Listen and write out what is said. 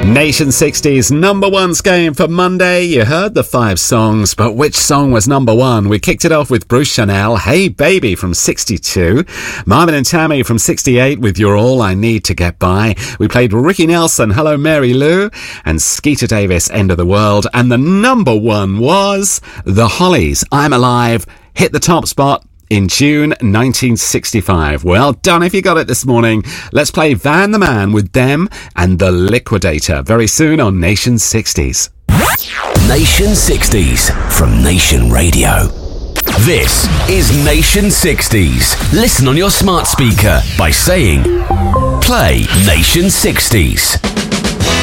Nation 60s number one's game for Monday. You heard the 5 songs, but which song was number one? We kicked it off with Bruce Chanel, Hey Baby from 62. Marvin and Tammy from 68 with You're All I Need to Get By. We played Ricky Nelson, Hello Mary Lou, and Skeeter Davis, End of the World. And the number one was The Hollies, I'm Alive, hit the top spot in June 1965. Well done if you got it this morning. Let's play Van the Man with Them and The Liquidator very soon on Nation 60s. Nation 60s from Nation Radio. This is Nation 60s. Listen on your smart speaker by saying, play Nation 60s.